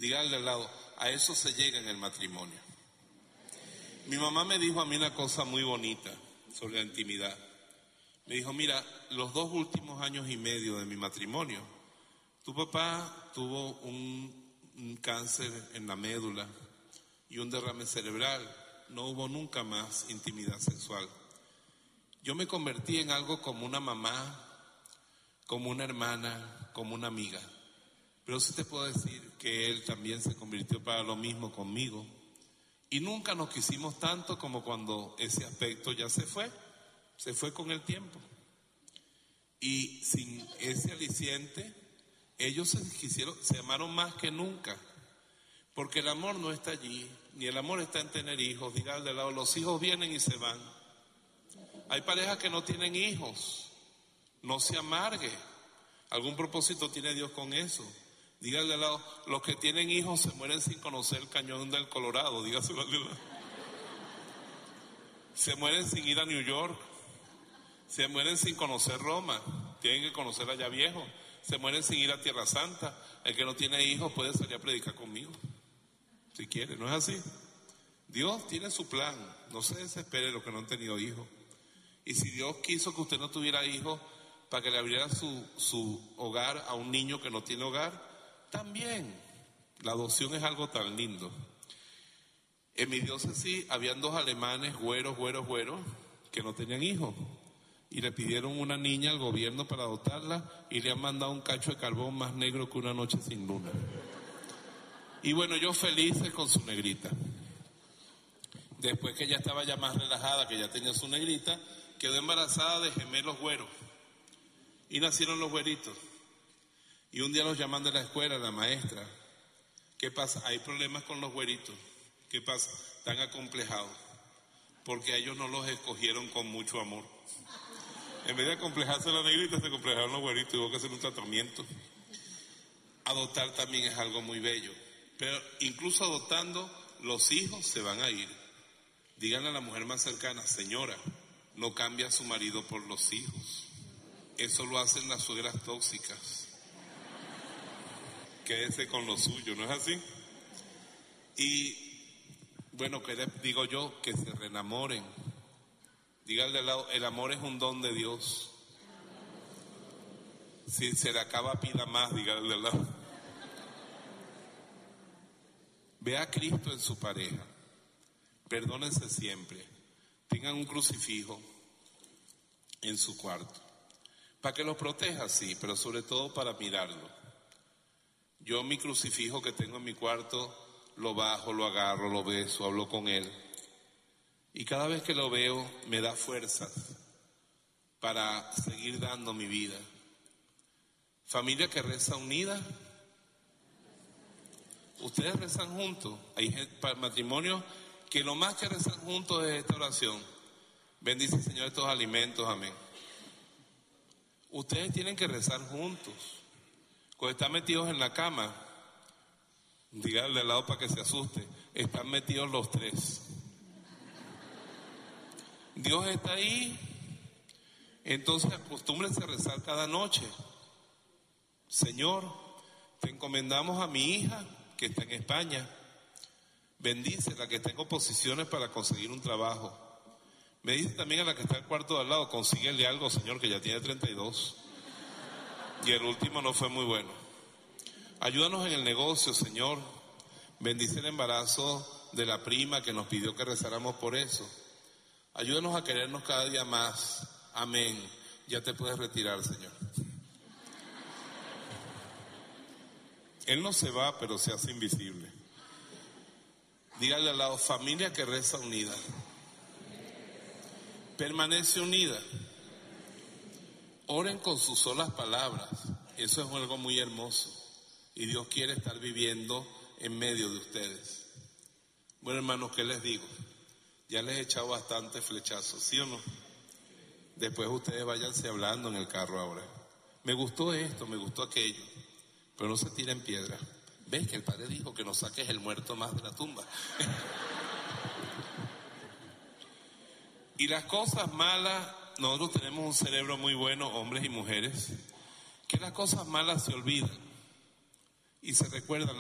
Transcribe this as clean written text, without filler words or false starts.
Dígale al lado, a eso se llega en el matrimonio. Mi mamá me dijo a mí una cosa muy bonita sobre la intimidad. Me dijo, mira, los 2 últimos años y medio de mi matrimonio, tu papá tuvo un cáncer en la médula y un derrame cerebral. No hubo nunca más intimidad sexual. Yo me convertí en algo como una mamá, como una hermana, como una amiga. Pero sí te puedo decir que él también se convirtió para lo mismo conmigo. Y nunca nos quisimos tanto como cuando ese aspecto ya se fue con el tiempo. Y sin ese aliciente, ellos se amaron más que nunca. Porque el amor no está allí, ni el amor está en tener hijos. Diga al de lado, los hijos vienen y se van. Hay parejas que no tienen hijos. No se amargue. ¿Algún propósito tiene Dios con eso? Dígale al lado, los que tienen hijos se mueren sin conocer el cañón del Colorado, dígaselo al lado. Se mueren sin ir a New York, se mueren sin conocer Roma, tienen que conocer allá viejo, se mueren sin ir a Tierra Santa. El que no tiene hijos puede salir a predicar conmigo, si quiere, ¿no es así? Dios tiene su plan, no se desespere los que no han tenido hijos. Y si Dios quiso que usted no tuviera hijos para que le abriera su hogar a un niño que no tiene hogar, también, la adopción es algo tan lindo. En mi diócesis habían 2 alemanes, güeros, que no tenían hijos. Y le pidieron una niña al gobierno para adoptarla y le han mandado un cacho de carbón más negro que una noche sin luna. Y bueno, yo felices con su negrita. Después que ella estaba ya más relajada, que ya tenía su negrita, quedó embarazada de gemelos güeros. Y nacieron los güeritos. Y un día los llaman de la escuela, la maestra. ¿Qué pasa? Hay problemas con los güeritos. ¿Qué pasa? Están acomplejados. Porque a ellos no los escogieron con mucho amor. En vez de acomplejarse la negrita, se acomplejaron los güeritos y hubo que hacer un tratamiento. Adoptar también es algo muy bello. Pero incluso adoptando, los hijos se van a ir. Díganle a la mujer más cercana, señora, no cambia a su marido por los hijos. Eso lo hacen las suegras tóxicas. Quédese con lo suyo, ¿no es así? Y bueno, que les digo yo, que se reenamoren. Díganle al lado, el amor es un don de Dios. Si se le acaba, pida más, díganle al lado. Ve a Cristo en su pareja. Perdónense siempre. Tengan un crucifijo en su cuarto. Para que los proteja, sí, pero sobre todo para mirarlo. Yo mi crucifijo que tengo en mi cuarto, lo bajo, lo agarro, lo beso, hablo con él. Y cada vez que lo veo, me da fuerzas para seguir dando mi vida. Familia que reza unida. Ustedes rezan juntos. Hay matrimonios que lo más que rezan juntos es esta oración. Bendice, Señor, estos alimentos, amén. Ustedes tienen que rezar juntos. Cuando están metidos en la cama, díganle al lado para que se asuste, están metidos los 3. Dios está ahí, entonces acostúmbrense a rezar cada noche. Señor, te encomendamos a mi hija que está en España. Bendícela, que tengo posiciones para conseguir un trabajo. Me dice también a la que está al cuarto de al lado, consíguele algo, Señor, que ya tiene 32. Y el último no fue muy bueno. Ayúdanos en el negocio, Señor. Bendice el embarazo de la prima que nos pidió que rezáramos por eso. Ayúdanos a querernos cada día más. Amén. Ya te puedes retirar, Señor. Él no se va, pero se hace invisible. Dígale al lado, familia que reza unida. Permanece unida. Oren con sus solas palabras. Eso es algo muy hermoso. Y Dios quiere estar viviendo en medio de ustedes. Bueno, hermanos, ¿qué les digo? Ya les he echado bastante flechazos, ¿sí o no? Después ustedes váyanse hablando en el carro ahora. Me gustó esto, me gustó aquello. Pero no se tiren piedra. ¿Ves que el Padre dijo que no saques el muerto más de la tumba? Y las cosas malas, nosotros tenemos un cerebro muy bueno, hombres y mujeres, que las cosas malas se olvidan y se recuerdan